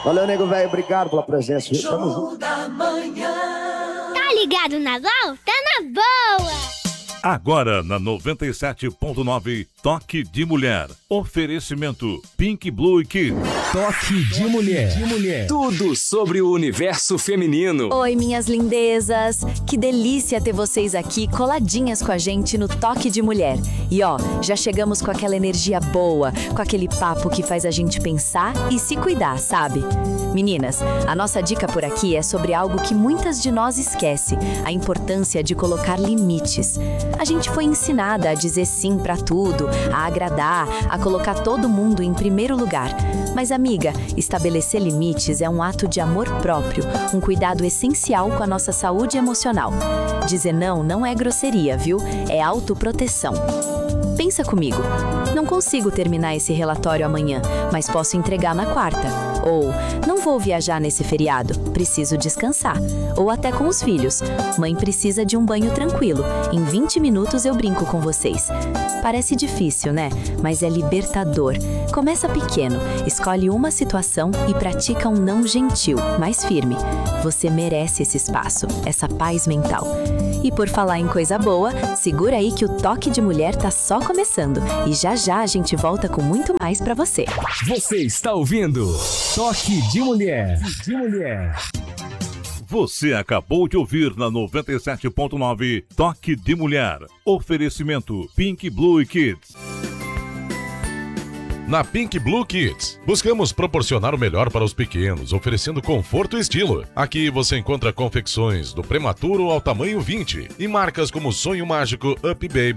Valeu, nego velho, obrigado pela presença. Tamo junto. Tá ligado na volta? Na boa! Agora na 97.9, Toque de Mulher. Oferecimento Pink Blue Kids. Toque de mulher. Tudo sobre o universo feminino. Oi, minhas lindezas! Que delícia ter vocês aqui coladinhas com a gente no Toque de Mulher. E ó, já chegamos com aquela energia boa, com aquele papo que faz a gente pensar e se cuidar, sabe? Meninas, a nossa dica por aqui é sobre algo que muitas de nós esquecem: a importância de colocar limites. A gente foi ensinada a dizer sim pra tudo, a agradar, a colocar todo mundo em primeiro lugar. Mas, amiga, estabelecer limites é um ato de amor próprio, um cuidado essencial com a nossa saúde emocional. Dizer não é grosseria, viu? É autoproteção. Pensa comigo. Não consigo terminar esse relatório amanhã, mas posso entregar na quarta. Ou, não vou viajar nesse feriado, preciso descansar. Ou até com os filhos. Mãe precisa de um banho tranquilo. Em 20 minutos eu brinco com vocês. Parece difícil, né? Mas é libertador. Começa pequeno, escolhe uma situação e pratica um não gentil, mais firme. Você merece esse espaço, essa paz mental. E por falar em coisa boa, segura aí que o Toque de Mulher tá só começando. E já a gente volta com muito mais pra você. Você está ouvindo Toque de Mulher. Você acabou de ouvir na 97.9, Toque de Mulher. Oferecimento Pink Blue Kids. Na Pink Blue Kids, buscamos proporcionar o melhor para os pequenos, oferecendo conforto e estilo. Aqui você encontra confecções do prematuro ao tamanho 20 e marcas como Sonho Mágico, Up Baby,